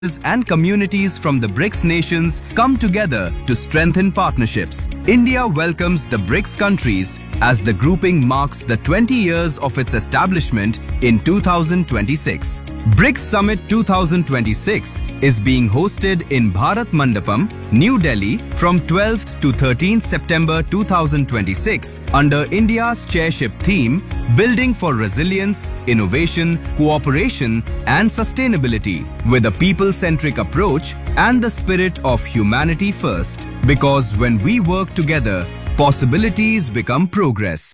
and communities from the BRICS nations come together to strengthen partnerships. India welcomes the BRICS countries as the grouping marks the 20 years of its establishment in 2026. BRICS Summit 2026 is being hosted in Bharat Mandapam, New Delhi from 12th to 13th September 2026 under India's chairship theme Building for Resilience, Innovation, Cooperation and Sustainability with a people-centric approach and the spirit of humanity first. Because when we work together, possibilities become progress.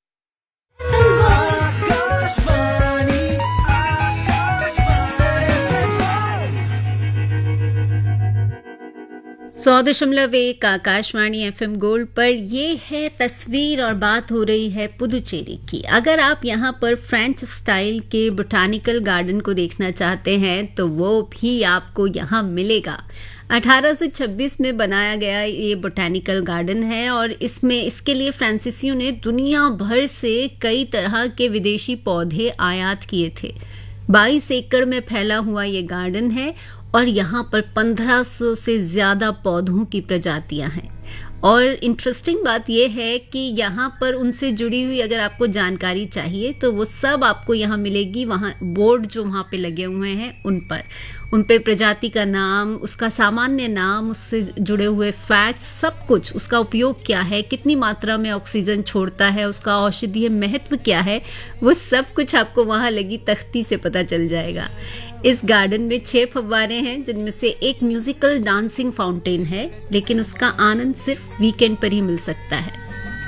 सौ दशमलव एक Akashvani FM gold पर ये है तस्वीर और बात हो रही है पुदुचेरी की। अगर आप यहाँ पर फ्रेंच स्टाइल के बोटानिकल गार्डन को देखना चाहते हैं तो वो भी आपको यहाँ मिलेगा। 1826 में बनाया गया ये बोटानिकल गार्डन है और इसके लिए फ्रांसीसियों ने दुनिया भर से कई तरह के विदेशी पौधे आयात किए थे। 22 एकड़ में फैला हुआ ये गार्डन है और यहाँ पर 1500 से ज़्यादा पौधों की प्रजातियाँ हैं। और इंटरेस्टिंग बात यह है कि यहाँ पर उनसे जुड़ी हुई अगर आपको जानकारी चाहिए तो वो सब आपको यहाँ मिलेगी। वहाँ बोर्ड जो वहाँ पे लगे हुए हैं उन पे प्रजाति का नाम, उसका सामान्य नाम, उससे जुड़े हुए फैक्ट्स, सब कुछ, उसका उपयोग क्या है, कितनी मात्रा में ऑक्सीजन छोड़ता है, उसका औषधीय महत्व क्या है, वो सब कुछ आपको वहाँ लगी तख्ती से पता चल जाएगा। इस गार्डन में 6 फव्वारे हैं जिनमें से एक म्यूजिकल डांसिंग फाउंटेन है, लेकिन उसका आनंद सिर्फ वीकेंड पर ही मिल सकता है।